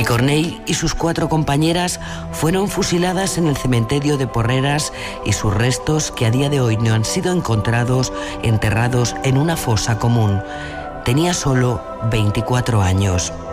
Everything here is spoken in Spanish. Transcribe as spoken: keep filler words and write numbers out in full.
Picornell y sus cuatro compañeras fueron fusiladas en el cementerio de Porreras y sus restos, que a día de hoy no han sido encontrados, enterrados en una fosa común. Tenía solo veinticuatro años.